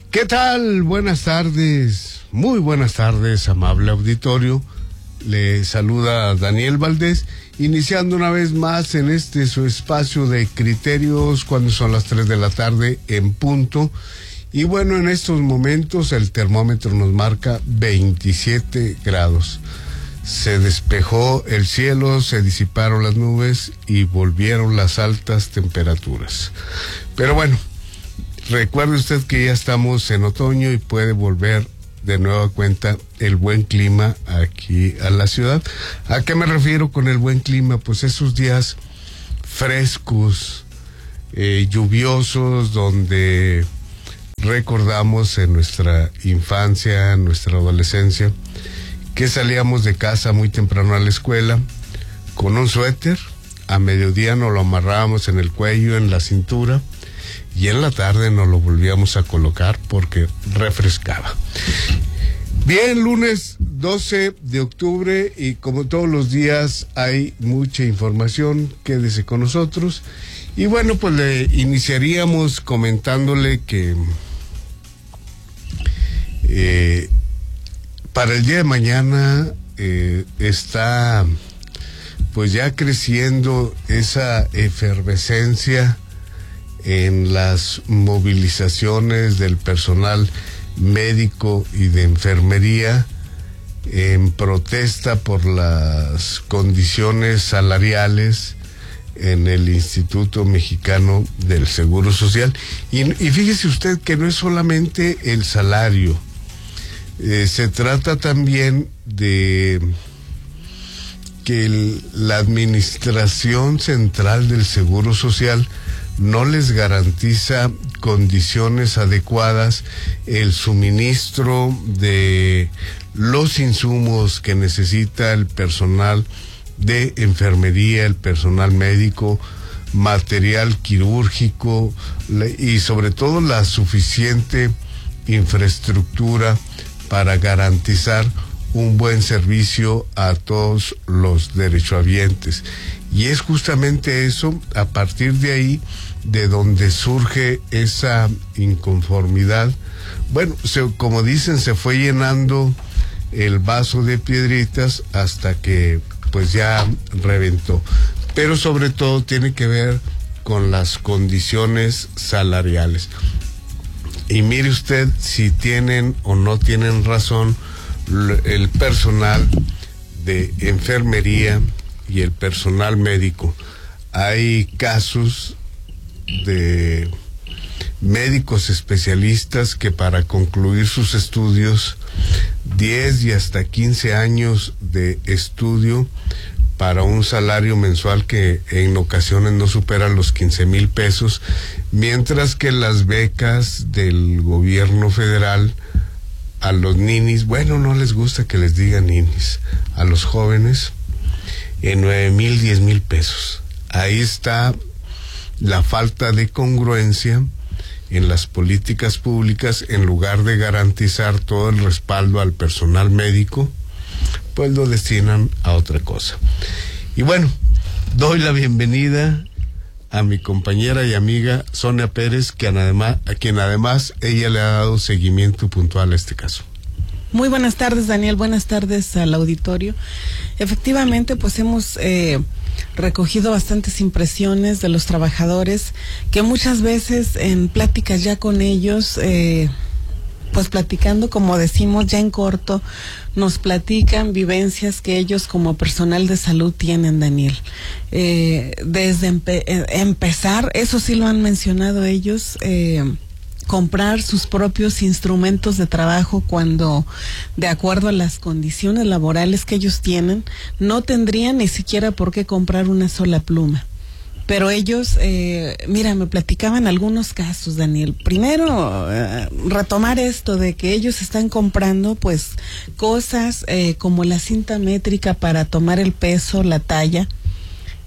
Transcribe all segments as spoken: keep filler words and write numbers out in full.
¿Qué tal? Buenas tardes, muy buenas tardes, amable auditorio. Le saluda Daniel Valdés, iniciando una vez más en este su espacio de criterios cuando son las tres de la tarde en punto. Y bueno, en estos momentos el termómetro nos marca veintisiete grados. Se despejó el cielo, se disiparon las nubes y volvieron las altas temperaturas. Pero bueno, recuerde usted que ya estamos en otoño y puede volver de nueva cuenta el buen clima aquí a la ciudad. ¿A qué me refiero con el buen clima? Pues esos días frescos, eh, lluviosos, donde recordamos en nuestra infancia, en nuestra adolescencia, que salíamos de casa muy temprano a la escuela con un suéter, a mediodía nos lo amarrábamos en el cuello, en la cintura, y en la tarde nos lo volvíamos a colocar porque refrescaba. Bien, lunes doce de octubre y como todos los días hay mucha información, quédese con nosotros. Y bueno, pues le iniciaríamos comentándole que eh, para el día de mañana eh, está pues ya creciendo esa efervescencia en las movilizaciones del personal médico y de enfermería en protesta por las condiciones salariales en el Instituto Mexicano del Seguro Social. Y, y fíjese usted que no es solamente el salario, eh, se trata también de que el, la Administración Central del Seguro Social no les garantiza condiciones adecuadas, el suministro de los insumos que necesita el personal de enfermería, el personal médico, material quirúrgico y sobre todo la suficiente infraestructura para garantizar un buen servicio a todos los derechohabientes. Y es justamente eso, a partir de ahí, de donde surge esa inconformidad. Bueno, se, como dicen, se fue llenando el vaso de piedritas hasta que pues ya reventó. Pero sobre todo tiene que ver con las condiciones salariales. Y mire usted si tienen o no tienen razón el personal de enfermería y el personal médico. Hay casos de médicos especialistas que para concluir sus estudios, diez y hasta quince años de estudio para un salario mensual que en ocasiones no supera los quince mil pesos, mientras que las becas del gobierno federal a los ninis, bueno, no les gusta que les digan ninis, a los jóvenes, en nueve mil, diez mil pesos. Ahí está la falta de congruencia en las políticas públicas. En lugar de garantizar todo el respaldo al personal médico, pues lo destinan a otra cosa. Y bueno, doy la bienvenida a mi compañera y amiga Sonia Pérez, que además, a quien además ella le ha dado seguimiento puntual a este caso. Muy buenas tardes, Daniel, buenas tardes al auditorio. Efectivamente, pues hemos eh, recogido bastantes impresiones de los trabajadores que muchas veces en pláticas ya con ellos, eh, pues platicando, como decimos, ya en corto, nos platican vivencias que ellos como personal de salud tienen, Daniel. Eh, desde empe- eh, empezar, eso sí lo han mencionado ellos, eh, comprar sus propios instrumentos de trabajo cuando, de acuerdo a las condiciones laborales que ellos tienen, no tendrían ni siquiera por qué comprar una sola pluma. Pero ellos, eh, mira, me platicaban algunos casos, Daniel. Primero, eh, retomar esto de que ellos están comprando, pues, cosas eh, como la cinta métrica para tomar el peso, la talla,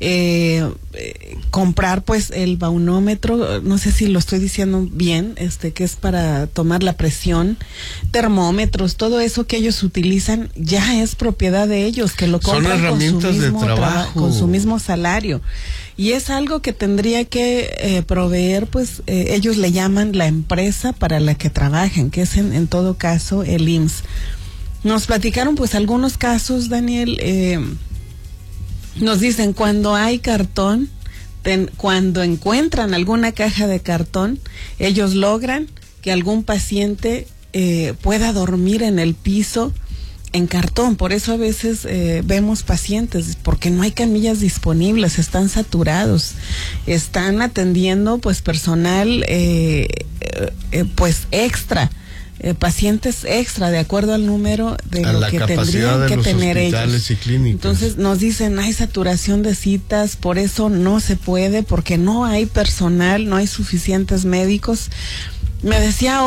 eh, eh, comprar pues el baunómetro, no sé si lo estoy diciendo bien, este que es para tomar la presión, termómetros, todo eso que ellos utilizan ya es propiedad de ellos, que lo compran son herramientas con su mismo de trabajo, con su mismo salario. Y es algo que tendría que eh, proveer, pues eh, ellos le llaman la empresa para la que trabajan, que es en, en todo caso el I M S S. Nos platicaron pues algunos casos, Daniel, eh, nos dicen cuando hay cartón, ten, cuando encuentran alguna caja de cartón, ellos logran que algún paciente eh, pueda dormir en el piso en cartón. Por eso a veces eh, vemos pacientes, porque no hay camillas disponibles, están saturados, están atendiendo pues personal eh, eh, pues extra, eh, pacientes extra de acuerdo al número de a lo la que capacidad tendrían de que los tener hospitales ellos. Y clínicas. Entonces nos dicen hay saturación de citas, por eso no se puede, porque no hay personal, no hay suficientes médicos. Me decía